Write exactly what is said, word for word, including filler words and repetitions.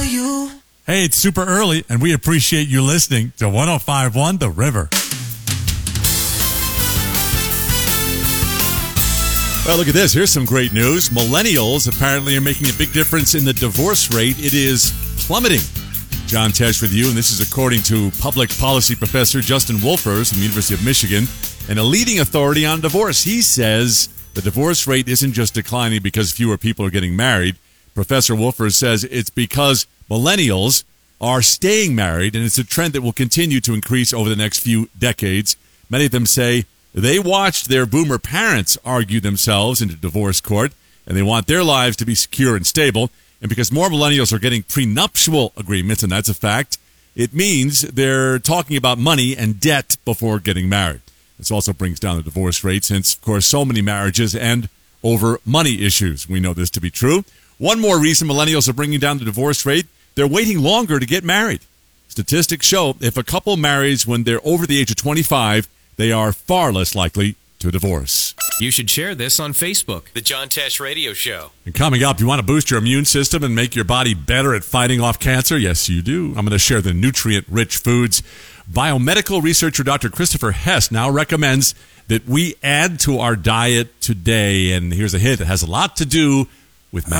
you. Hey, it's super early, and we appreciate you listening to one oh five point one The River. Well, look at this. Here's some great news. Millennials apparently are making a big difference in the divorce rate. It is plummeting. John Tesh with you, and this is according to public policy professor Justin Wolfers from the University of Michigan, and a leading authority on divorce. He says the divorce rate isn't just declining because fewer people are getting married. Professor Wolfers says it's because millennials are staying married, and it's a trend that will continue to increase over the next few decades. Many of them say they watched their boomer parents argue themselves into divorce court, and they want their lives to be secure and stable. And because more millennials are getting prenuptial agreements, and that's a fact, it means they're talking about money and debt before getting married. This also brings down the divorce rate since, of course, so many marriages end over money issues. We know this to be true. One more reason millennials are bringing down the divorce rate, they're waiting longer to get married. Statistics show if a couple marries when they're over the age of twenty-five, they are far less likely to divorce. You should share this on Facebook. The John Tesh Radio Show. And coming up, you want to boost your immune system and make your body better at fighting off cancer? Yes, you do. I'm going to share the nutrient-rich foods. Biomedical researcher Doctor Christopher Hess now recommends that we add to our diet today. And here's a hint. It has a lot to do with